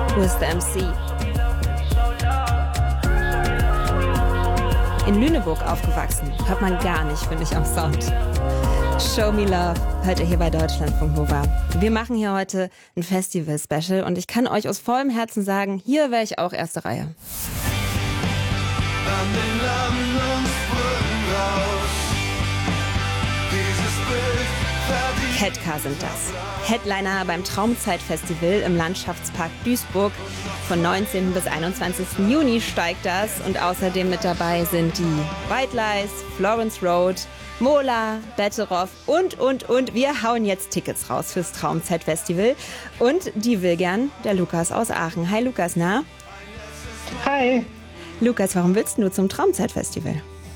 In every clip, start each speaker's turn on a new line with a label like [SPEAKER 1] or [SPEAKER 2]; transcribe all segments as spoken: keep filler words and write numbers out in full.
[SPEAKER 1] Who's the M C? In Lüneburg aufgewachsen, hört man gar nicht, finde ich, am Sound. Show Me Love hört ihr hier bei Deutschlandfunk Nova. Wir machen hier heute ein Festival-Special und ich kann euch aus vollem Herzen sagen, hier wäre ich auch erste Reihe.
[SPEAKER 2] An den Landungsbrücken raus, dieses Bild verdient.
[SPEAKER 1] Ketka sind das. Headliner beim Traumzeit-Festival im Landschaftspark Duisburg. Von neunzehnten bis einundzwanzigsten Juni steigt das und außerdem mit dabei sind die White Lies, Florence Road, Mola, Betteroff und, und, und. Wir hauen jetzt Tickets raus fürs Traumzeit-Festival. Und die will gern der Lukas aus Aachen. Hi Lukas, na?
[SPEAKER 3] Hi.
[SPEAKER 1] Lukas, warum willst du zum Traumzeit-Festival?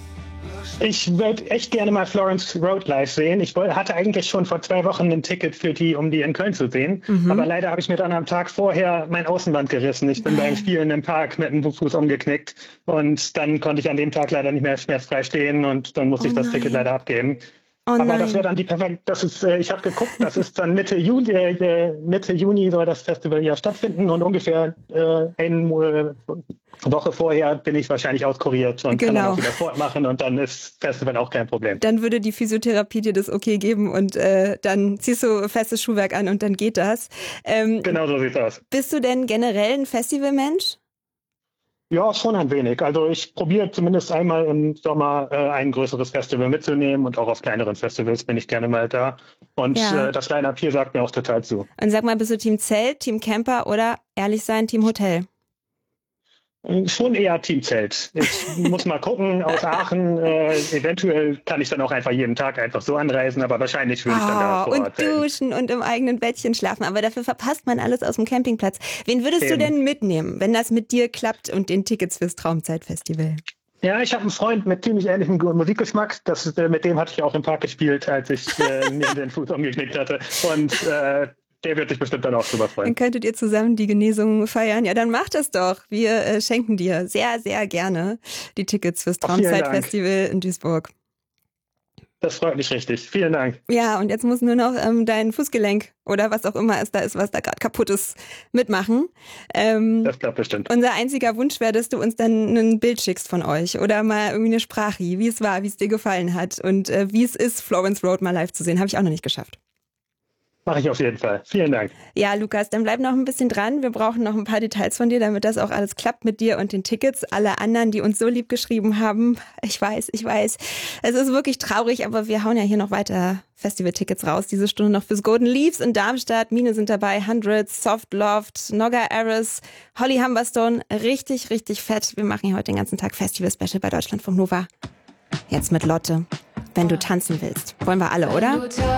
[SPEAKER 3] Ich würde echt gerne mal Florence Road live sehen. Ich hatte eigentlich schon vor zwei Wochen ein Ticket für die, um die in Köln zu sehen. Mhm. Aber leider habe ich mir dann am Tag vorher mein Außenband gerissen. Ich bin beim Spielen im Park mit dem Fuß umgeknickt. Und dann konnte ich an dem Tag leider nicht mehr schmerzfrei stehen. Und dann musste oh ich das nein. Ticket leider abgeben. Oh Aber nein. das wäre dann die perfekte, das ist, äh, ich habe geguckt, das ist dann Mitte Juni, äh, Mitte Juni soll das Festival ja stattfinden und ungefähr äh, eine äh, Woche vorher bin ich wahrscheinlich auskuriert und genau. kann dann auch wieder fortmachen und dann ist Festival auch kein Problem.
[SPEAKER 1] Dann würde die Physiotherapie dir das okay geben und äh, dann ziehst du festes Schuhwerk an und dann geht das. Ähm,
[SPEAKER 3] genau so sieht's aus.
[SPEAKER 1] Bist du denn generell ein Festivalmensch?
[SPEAKER 3] Ja, schon ein wenig. Also ich probiere zumindest einmal im Sommer äh, ein größeres Festival mitzunehmen und auch auf kleineren Festivals bin ich gerne mal da. Und ja. äh, das Line-Up hier sagt mir auch total zu.
[SPEAKER 1] Und sag mal, bist du Team Zelt, Team Camper oder ehrlich sein, Team Hotel?
[SPEAKER 3] Schon eher Team Zelt. Ich muss mal gucken, aus Aachen, äh, eventuell kann ich dann auch einfach jeden Tag einfach so anreisen, aber wahrscheinlich würde ich dann da vor
[SPEAKER 1] Ort
[SPEAKER 3] Ort
[SPEAKER 1] und duschen und im eigenen Bettchen schlafen, aber dafür verpasst man alles aus dem Campingplatz. Wen würdest
[SPEAKER 3] Eben.
[SPEAKER 1] du denn mitnehmen, wenn das mit dir klappt und den Tickets fürs Traumzeitfestival?
[SPEAKER 3] Ja, ich habe einen Freund mit ziemlich ähnlichem Musikgeschmack. Das, äh, mit dem hatte ich auch im Park gespielt, als ich äh, mir den Fuß umgeknickt hatte. Und äh, der wird sich bestimmt dann auch drüber freuen.
[SPEAKER 1] Dann könntet ihr zusammen die Genesung feiern. Ja, dann macht das doch. Wir äh, schenken dir sehr, sehr gerne die Tickets fürs Traumzeitfestival in Duisburg.
[SPEAKER 3] Das freut mich richtig. Vielen Dank.
[SPEAKER 1] Ja, und jetzt muss nur noch ähm, dein Fußgelenk oder was auch immer es da ist, was da gerade kaputt ist, mitmachen. Ähm,
[SPEAKER 3] das klappt bestimmt.
[SPEAKER 1] Unser einziger Wunsch wäre, dass du uns dann ein Bild schickst von euch oder mal irgendwie eine Sprache, wie es war, wie es dir gefallen hat und äh, wie es ist, Florence Road mal live zu sehen. Habe ich auch noch nicht geschafft.
[SPEAKER 3] Mache ich auf jeden Fall. Vielen Dank.
[SPEAKER 1] Ja, Lukas, dann bleib noch ein bisschen dran. Wir brauchen noch ein paar Details von dir, damit das auch alles klappt mit dir und den Tickets. Alle anderen, die uns so lieb geschrieben haben, ich weiß, ich weiß, es ist wirklich traurig, aber wir hauen ja hier noch weiter Festival-Tickets raus. Diese Stunde noch fürs Golden Leaves in Darmstadt. Mine sind dabei, Hundreds, Soft Loft, Nogga Aris, Holly Humberstone. Richtig, richtig fett. Wir machen hier heute den ganzen Tag Festival-Special bei Deutschlandfunk Nova. Jetzt mit Lotte. Wenn du tanzen willst. Wollen wir alle, oder?